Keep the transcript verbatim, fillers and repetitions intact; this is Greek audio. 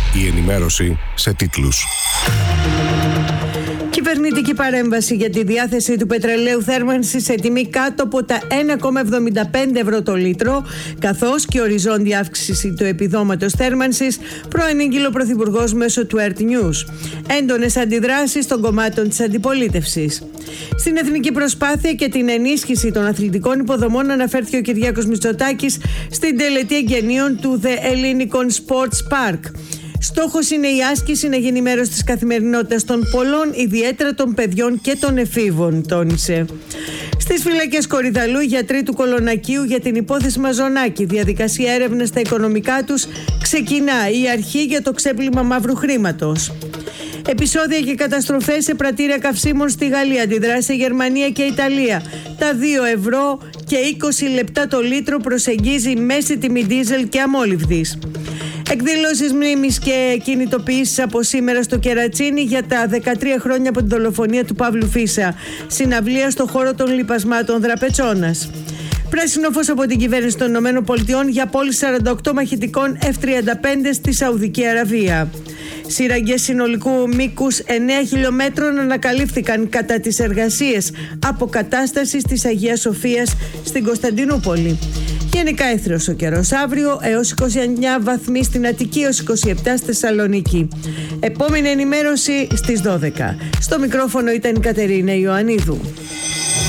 Η ενημέρωση σε τίτλους. Κυβερνητική παρέμβαση για τη διάθεση του πετρελαίου θέρμανσης σε τιμή κάτω από τα ένα κόμμα εβδομήντα πέντε ευρώ το λίτρο, καθώς και οριζόντια αύξηση του επιδόματος θέρμανσης, προανήγγειλε ο Πρωθυπουργός μέσω του Earth News. Έντονες αντιδράσεις των κομμάτων της αντιπολίτευσης. Στην εθνική προσπάθεια και την ενίσχυση των αθλητικών υποδομών αναφέρθηκε ο Κυριάκος Μητσοτάκης στην τελετή εγγενείων του The Ellinikon Sports Park. Στόχος είναι η άσκηση να γίνει μέρος της καθημερινότητας των πολλών, ιδιαίτερα των παιδιών και των εφήβων, τόνισε. Στις φυλακές Κορυδαλού, οι γιατροί του Κολονακίου για την υπόθεση Μαζονάκη. Διαδικασία έρευνας στα οικονομικά τους ξεκινά. Η αρχή για το ξέπλυμα μαύρου χρήματος. Επεισόδια και καταστροφές σε πρατήρια καυσίμων στη Γαλλία. Αντιδράσει σε Γερμανία και Ιταλία. Τα δύο ευρώ και είκοσι λεπτά το λίτρο προσεγγίζει μέση τιμή ντίζελ και αμόλυβδης. Εκδηλώσεις μνήμης και κινητοποιήσεις από σήμερα στο Κερατσίνι για τα δεκατρία χρόνια από την δολοφονία του Παύλου Φίσα. Συναυλία στο χώρο των λιπασμάτων Δραπετσώνας. Πράσινο φως από την κυβέρνηση των ΗΠΑ για πώληση σαράντα οκτώ μαχητικών εφ τριάντα πέντε στη Σαουδική Αραβία. Σύραγγες συνολικού μήκους εννέα χιλιόμετρων ανακαλύφθηκαν κατά τις εργασίες αποκατάστασης της Αγίας Σοφίας στην Κωνσταντινούπολη. Γενικά έθριος ο καιρός αύριο, έως είκοσι εννέα βαθμοί στην Αττική, έως είκοσι επτά στη Θεσσαλονίκη. Επόμενη ενημέρωση στις δώδεκα. Στο μικρόφωνο ήταν η Κατερίνα Ιωαννίδου.